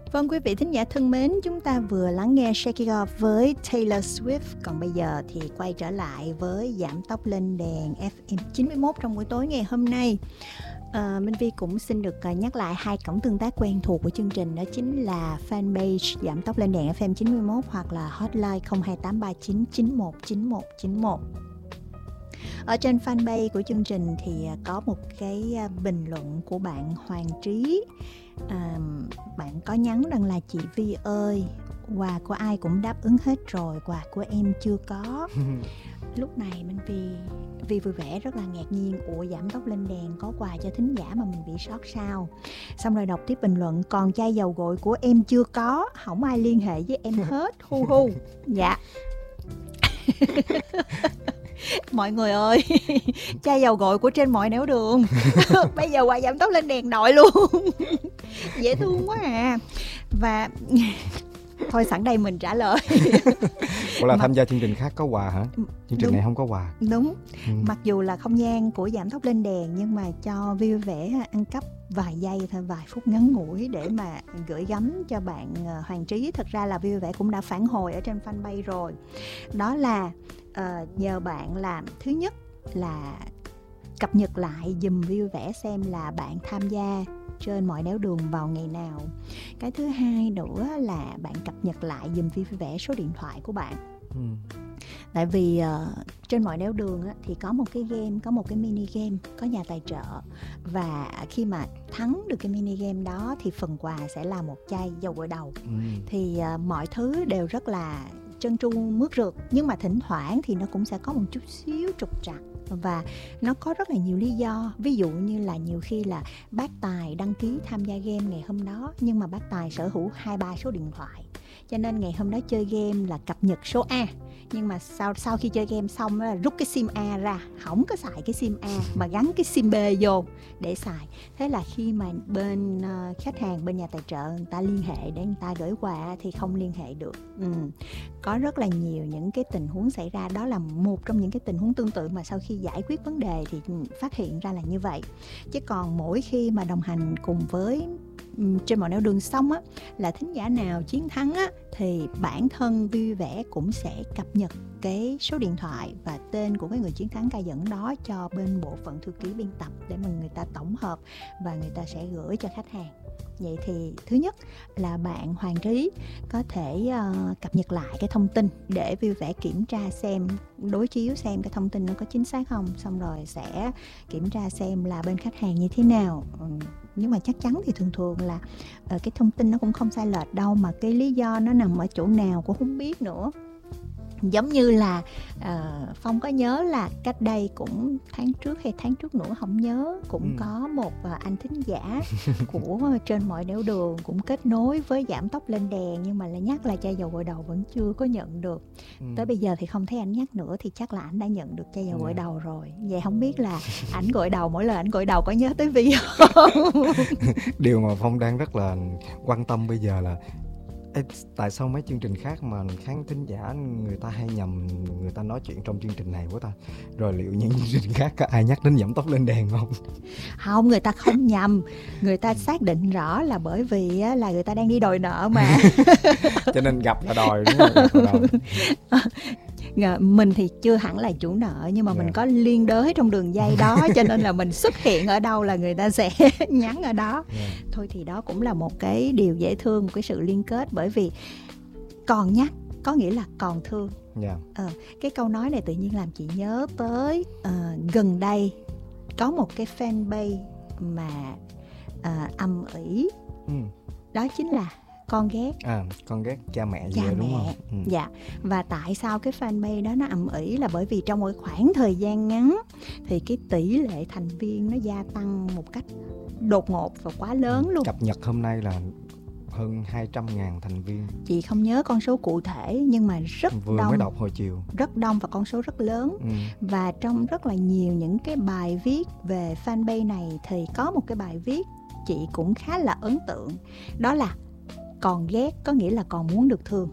Vâng, quý vị thính giả thân mến, chúng ta vừa lắng nghe Shake It Off với Taylor Swift. Còn bây giờ thì quay trở lại với Giảm Tốc Lên Đèn FM 91 trong buổi tối ngày hôm nay. Minh Vi cũng xin được nhắc lại hai cổng tương tác quen thuộc của chương trình, đó chính là fanpage Giảm Tốc Lên Đèn FM 91 hoặc là hotline 028399119191. Ở trên fanpage của chương trình thì có một cái bình luận của bạn Hoàng Trí. Bạn có nhắn rằng là chị Vi ơi, quà của ai cũng đáp ứng hết rồi, quà của em chưa có. Lúc này mình Vi vui vẻ rất là ngạc nhiên, ủa Giảm Tốc Lên Đèn có quà cho thính giả mà mình bị sót sao. Xong rồi đọc tiếp bình luận, còn chai dầu gội của em chưa có, không ai liên hệ với em hết, hu hu. Dạ. Mọi người ơi, chai dầu gội của Trên Mọi Nẻo Đường bây giờ quà Giảm Tốc Lên Đèn nội luôn. Dễ thương quá à. Và thôi sẵn đây mình trả lời. Ủa là tham gia chương trình khác có quà hả? Chương trình này không có quà. Đúng. Mặc dù là không gian của Giảm Tốc Lên Đèn, nhưng mà cho vui vẻ ăn cắp vài giây thôi, vài phút ngắn ngủi để mà gửi gắm cho bạn Hoàng Trí. Thật ra là vui vẻ cũng đã phản hồi ở trên fanpage rồi. Đó là nhờ bạn làm, thứ nhất là cập nhật lại dùm vui vẻ xem là bạn tham gia Trên Mọi Nẻo Đường vào ngày nào. Cái thứ hai nữa là bạn cập nhật lại dùm vui vẻ số điện thoại của bạn. Tại vì Trên Mọi Nẻo Đường thì có một cái game, có một cái mini game, có nhà tài trợ. Và khi mà thắng được cái mini game đó thì phần quà sẽ là một chai dầu gội đầu. Thì mọi thứ đều rất là trơn tru mướt rượt, nhưng mà thỉnh thoảng thì nó cũng sẽ có một chút xíu trục trặc. Và nó có rất là nhiều lý do. Ví dụ như là nhiều khi là bác Tài đăng ký tham gia game ngày hôm đó, nhưng mà bác Tài sở hữu 2-3 số điện thoại, cho nên ngày hôm đó chơi game là cập nhật số A, nhưng mà sau khi chơi game xong là rút cái sim A ra, không có xài cái sim A mà gắn cái sim B vô để xài. Thế là khi mà bên khách hàng, bên nhà tài trợ người ta liên hệ để người ta gửi quà thì không liên hệ được. Có rất là nhiều những cái tình huống xảy ra. Đó là một trong những cái tình huống tương tự mà sau khi giải quyết vấn đề thì phát hiện ra là như vậy. Chứ còn mỗi khi mà đồng hành cùng với Trên Mọi Nẻo Đường xong á, là thính giả nào chiến thắng á, thì bản thân vui vẻ cũng sẽ cập nhật cái số điện thoại và tên của cái người chiến thắng ca dẫn đó cho bên bộ phận thư ký biên tập để mà người ta tổng hợp và người ta sẽ gửi cho khách hàng. Vậy thì thứ nhất là bạn Hoàng Trí có thể cập nhật lại cái thông tin để vui vẻ kiểm tra xem, đối chiếu xem cái thông tin nó có chính xác không, xong rồi sẽ kiểm tra xem là bên khách hàng như thế nào. Nhưng mà chắc chắn thì thường là cái thông tin nó cũng không sai lệch đâu, mà cái lý do nó nằm ở chỗ nào cũng không biết nữa. Giống như là Phong có nhớ là cách đây cũng tháng trước hay tháng trước nữa không nhớ, cũng có một anh thính giả của Trên Mọi Nẻo Đường cũng kết nối với Giảm Tốc Lên Đèn, nhưng mà lại nhắc là chai dầu gội đầu vẫn chưa có nhận được. Tới bây giờ thì không thấy anh nhắc nữa, thì chắc là anh đã nhận được chai dầu gội đầu rồi. Vậy không biết là ảnh gội đầu, mỗi lần ảnh gội đầu có nhớ tới Vi không? Điều mà Phong đang rất là quan tâm bây giờ là tại sao mấy chương trình khác mà khán thính giả người ta hay nhầm, người ta nói chuyện trong chương trình này của ta, rồi liệu những chương trình khác có ai nhắc đến Giảm Tốc Lên Đèn không? Không, người ta không nhầm, người ta xác định rõ là bởi vì là người ta đang đi đòi nợ mà. Cho nên gặp là đòi, đúng không? Gặp là đòi. Mình thì chưa hẳn là chủ nợ, nhưng mà mình có liên đới trong đường dây đó, cho nên là mình xuất hiện ở đâu là người ta sẽ nhắn ở đó. Thôi thì đó cũng là một cái điều dễ thương, một cái sự liên kết, bởi vì còn nhắc có nghĩa là còn thương. Cái câu nói này tự nhiên làm chị nhớ tới gần đây có một cái fanpage mà âm ỉ, đó chính là con ghét. Con ghét cha mẹ gì đúng không? Dạ. Và tại sao cái fanpage đó nó ầm ĩ là bởi vì trong một khoảng thời gian ngắn thì cái tỷ lệ thành viên nó gia tăng một cách đột ngột và quá lớn luôn. Cập nhật hôm nay là hơn 200.000 thành viên. Chị không nhớ con số cụ thể, nhưng mà rất vừa đông. Mới đọc hồi chiều. Rất đông và con số rất lớn. Và trong rất là nhiều những cái bài viết về fanpage này thì có một cái bài viết chị cũng khá là ấn tượng. Đó là còn ghét có nghĩa là còn muốn được thương.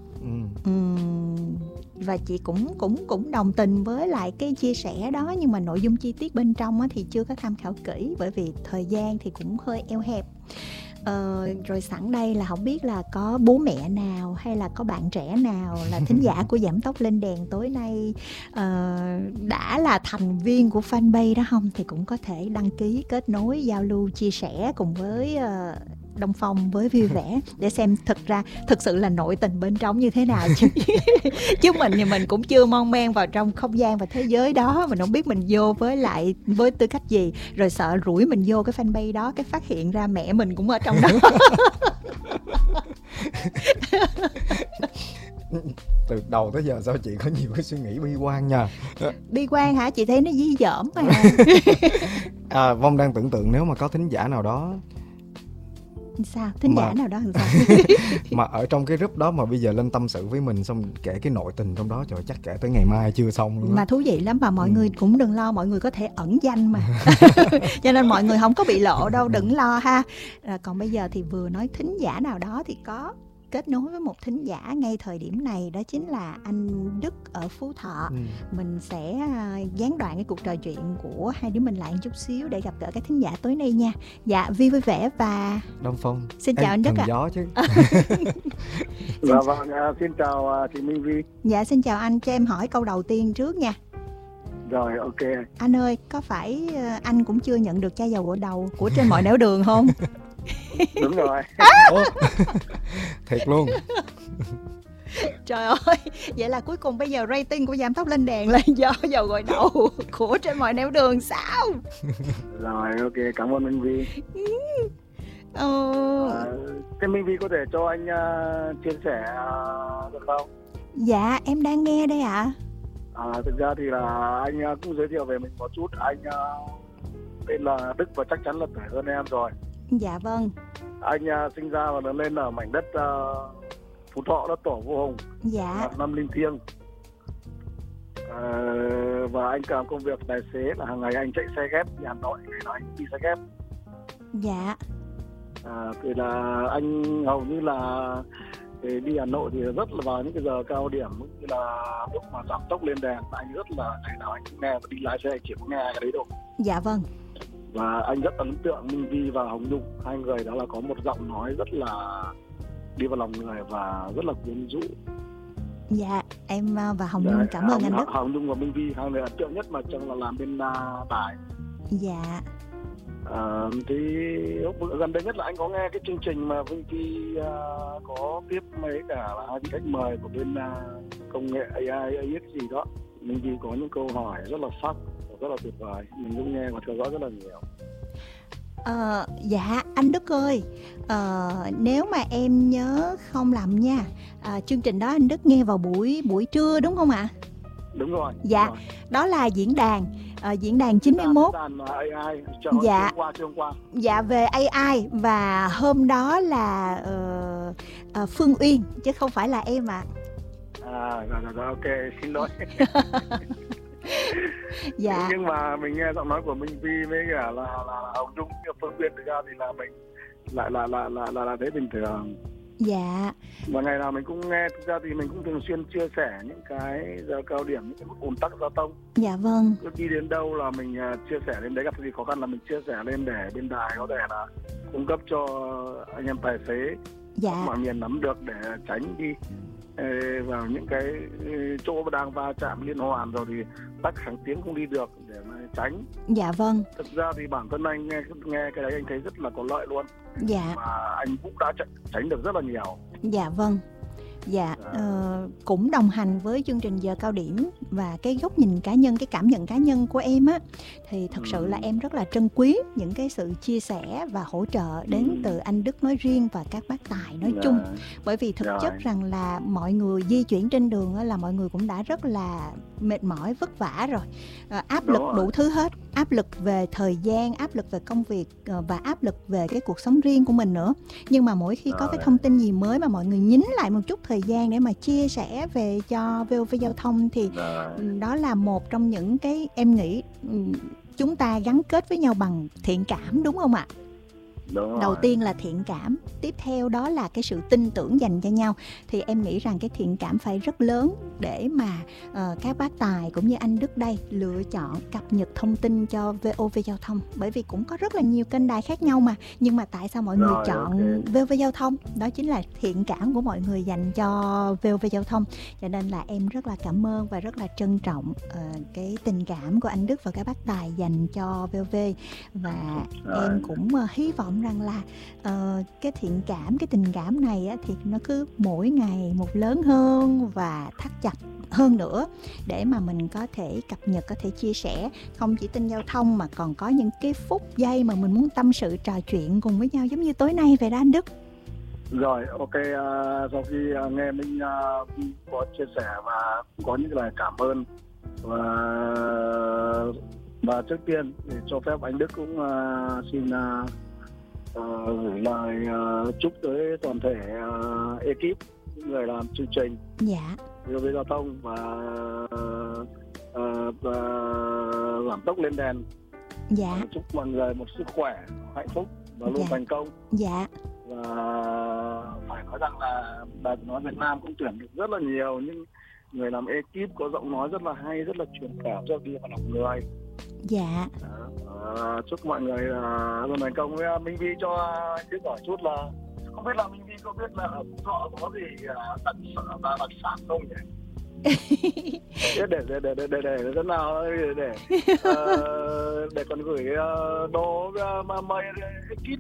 Và chị cũng đồng tình với lại cái chia sẻ đó, nhưng mà nội dung chi tiết bên trong thì chưa có tham khảo kỹ, bởi vì thời gian thì cũng hơi eo hẹp. Rồi sẵn đây là không biết là có bố mẹ nào hay là có bạn trẻ nào là thính giả của Giảm Tốc Lên Đèn tối nay đã là thành viên của fanpage đó không, thì cũng có thể đăng ký kết nối giao lưu chia sẻ cùng với Đông Phong với Vui Vẻ để xem thực sự là nội tình bên trong như thế nào chứ mình thì mình cũng chưa mon men vào trong không gian và thế giới đó, mình không biết mình vô với tư cách gì, rồi sợ rủi mình vô cái fanpage đó cái phát hiện ra mẹ mình cũng ở trong đó. Từ đầu tới giờ sao chị có nhiều cái suy nghĩ bi quan nha. Bi quan hả? Chị thấy nó dí dỏm mà. Vong đang tưởng tượng nếu mà có thính giả nào đó sao giả nào đó làm sao mà ở trong cái group đó mà bây giờ lên tâm sự với mình xong kể cái nội tình trong đó, trời, chắc kể tới ngày mai chưa xong luôn đó. Mà thú vị lắm, mà mọi người cũng đừng lo, mọi người có thể ẩn danh mà. Cho nên mọi người không có bị lộ đâu, đừng lo ha. Còn bây giờ thì vừa nói thính giả nào đó thì có kết nối với một thính giả ngay thời điểm này, đó chính là anh Đức ở Phú Thọ. Mình sẽ gián đoạn cái cuộc trò chuyện của hai đứa mình lại một chút xíu để gặp gỡ các thính giả tối nay nha. Dạ, Vi Vui Vẻ và Đông Phong. Xin chào anh Đức ạ. Gió chứ. Xin chào chị Minh Vi. Dạ, xin chào anh, cho em hỏi câu đầu tiên trước nha. Rồi, ok. Anh ơi, có phải anh cũng chưa nhận được chai dầu gội đầu của Trên Mọi Nẻo Đường không? Đúng rồi. Thiệt luôn. Trời ơi, vậy là cuối cùng bây giờ rating của Giảm Tốc Lên Đèn là do dầu gội đầu của Trên Mọi Nẻo Đường sao? Rồi, ok, cảm ơn Minh Vi. Thế Minh Vi có thể cho anh chia sẻ được không? Dạ, em đang nghe đây ạ. Thực ra thì là anh cũng giới thiệu về mình một chút. Anh tên là Đức và chắc chắn là tuổi hơn em rồi. Dạ vâng. Anh sinh ra và lớn lên ở mảnh đất Phú Thọ, đất Tổ Vô Hùng. Dạ. Năm Linh Thiêng. Và anh làm công việc tài xế, là hàng ngày anh chạy xe ghép đi Hà Nội, ngày nào anh đi xe ghép. Dạ. Thì là anh hầu như là đi Hà Nội thì rất là vào những cái giờ cao điểm, như là lúc mà Giảm Tốc Lên Đèn, anh rất là ngày nào anh cũng nghe, và đi lái xe chỉ có nghe cái đấy thôi. Dạ vâng. Và anh rất ấn tượng Minh Vi và Hồng Nhung, hai người đó là có một giọng nói rất là đi vào lòng người và rất là quyến rũ. Dạ, em và Hồng Nhung cảm ơn anh Đức. Hồng Nhung và Minh Vi hai người ấn tượng nhất mà chẳng là làm bên đài. Dạ. Thì gần đây nhất là anh có nghe cái chương trình mà Minh Vi có tiếp mấy cả là hai vị khách mời của bên công nghệ AI gì đó. Minh Vi có những câu hỏi rất là sắc, rất là tuyệt vời, mình cũng nghe và theo dõi rất là nhiều. Dạ anh Đức ơi, nếu mà em nhớ không lầm nha, chương trình đó anh Đức nghe vào buổi trưa đúng không ạ? Đúng rồi. Dạ, đúng rồi. Đó là diễn đàn 91. AI, dạ. Hôm qua. Dạ, về AI, và hôm đó là Phương Uyên chứ không phải là em ạ. Rồi, ok, xin lỗi. Dạ. Nhưng mà mình nghe giọng nói của Minh Vi với cả là Hồng Nhung, Phương Uyên, thực ra thì là mình lại thấy bình thường. Dạ. Và ngày nào mình cũng nghe, thực ra thì mình cũng thường xuyên chia sẻ những cái giờ cao điểm, những cái ùn tắc giao thông. Dạ vâng. Cứ đi đến đâu là mình chia sẻ lên đấy, gặp gì khó khăn là mình chia sẻ lên để bên đài có thể là cung cấp cho anh em tài xế mọi miền nắm được để tránh đi vào những cái chỗ đang va chạm liên hoàn rồi thì tắc hàng tiếng không đi được để mà tránh. Dạ vâng. Thực ra thì bản thân anh nghe cái đấy anh thấy rất là có lợi luôn. Dạ. Mà anh cũng đã tránh được rất là nhiều. Dạ vâng. Dạ, cũng đồng hành với chương trình giờ cao điểm, và cái góc nhìn cá nhân, cái cảm nhận cá nhân của em á, thì thật sự là em rất là trân quý những cái sự chia sẻ và hỗ trợ đến từ anh Đức nói riêng và các bác Tài nói chung. Bởi vì thực chất rằng là mọi người di chuyển trên đường á, là mọi người cũng đã rất là mệt mỏi, vất vả rồi, áp lực đủ thứ hết, áp lực về thời gian, áp lực về công việc, và áp lực về cái cuộc sống riêng của mình nữa. Nhưng mà mỗi khi có cái thông tin gì mới mà mọi người nhín lại một chút thời gian để mà chia sẻ về cho VOV Giao thông thì đó là một trong những cái em nghĩ chúng ta gắn kết với nhau bằng thiện cảm, đúng không ạ? Đầu tiên là thiện cảm, tiếp theo đó là cái sự tin tưởng dành cho nhau. Thì em nghĩ rằng cái thiện cảm phải rất lớn để mà các bác Tài cũng như anh Đức đây lựa chọn cập nhật thông tin cho VOV Giao thông. Bởi vì cũng có rất là nhiều kênh đài khác nhau mà. Nhưng mà tại sao mọi người chọn VOV Giao thông? Đó chính là thiện cảm của mọi người dành cho VOV Giao thông. Cho nên là em rất là cảm ơn và rất là trân trọng cái tình cảm của anh Đức và các bác Tài dành cho VOV. Và em cũng hy vọng rằng là cái thiện cảm, cái tình cảm này á, thì nó cứ mỗi ngày một lớn hơn và thắt chặt hơn nữa để mà mình có thể cập nhật, có thể chia sẻ không chỉ tin giao thông mà còn có những cái phút giây mà mình muốn tâm sự trò chuyện cùng với nhau giống như tối nay vậy đó anh Đức. Rồi, ok, sau khi nghe Minh có chia sẻ và có những lời cảm ơn và trước tiên thì cho phép anh Đức cũng xin gửi lời chúc tới toàn thể ekip những người làm chương trình VOV Giao thông và giảm tốc lên đèn. Chúc mọi người một sức khỏe, hạnh phúc và luôn thành công. Và phải nói rằng là Đài Tiếng nói Việt Nam cũng tuyển được rất là nhiều những người làm ekip có giọng nói rất là hay, rất là truyền cảm cho đi vào lòng người. Chúc mọi người luôn thành công. Minh Vi cho anh Đức hỏi chút là không biết là Minh Vi có biết là ở Phú Thọ có gì đặc sản không nhỉ? để thế nào để còn gửi đồ mời ekip.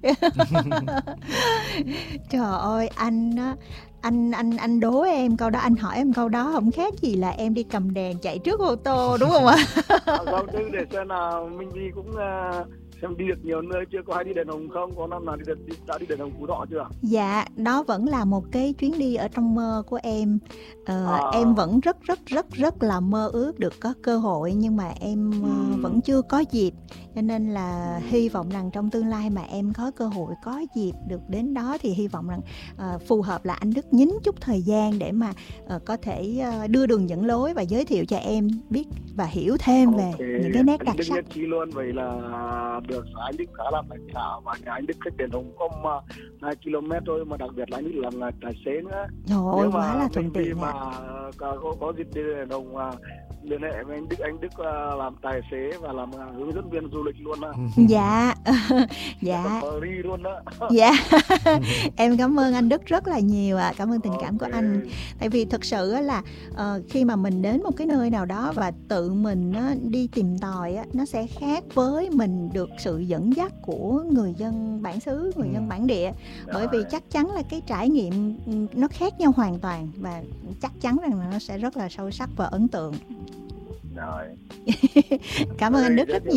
Trời ơi, anh đố em câu đó, anh hỏi em câu đó không khác gì là em đi cầm đèn chạy trước ô tô đúng không ạ? Không, để xem nào Minh Vi cũng xem đi được nhiều nơi chưa, có hay đi đèn hồng không, có năm nào đã đi đèn hồng Phú Thọ chưa? Dạ, đó vẫn là một cái chuyến đi ở trong mơ của em. Em vẫn rất là mơ ước được có cơ hội nhưng mà em vẫn chưa có dịp. Cho nên là hy vọng rằng trong tương lai mà em có cơ hội, có dịp được đến đó thì hy vọng rằng phù hợp là anh Đức nhín chút thời gian để mà có thể đưa đường dẫn lối và giới thiệu cho em biết và hiểu thêm về những cái nét đặc sắc. Nhất trí luôn, vậy là được, anh Đức khá là thành thạo và nhà anh Đức cách đèn hồng có 2 km thôi, mà đặc biệt là anh Đức làm tài xế nữa. Trời ơi, quá là thuận tiện mà có dịp đi đèn hồng liên hệ với anh Đức làm tài xế và làm hướng dẫn viên du lịch luôn đó. Dạ. Luôn đó. Dạ. Em cảm ơn anh Đức rất là nhiều ạ. Cảm ơn tình cảm của anh. Tại vì thực sự là khi mà mình đến một cái nơi nào đó và tự mình đi tìm tòi nó sẽ khác với mình được sự dẫn dắt của người dân bản xứ, người dân bản địa. Bởi vì chắc chắn là cái trải nghiệm nó khác nhau hoàn toàn và chắc chắn rằng là nó sẽ rất là sâu sắc và ấn tượng. Rồi. Cảm ơn anh Đức rất nhiều.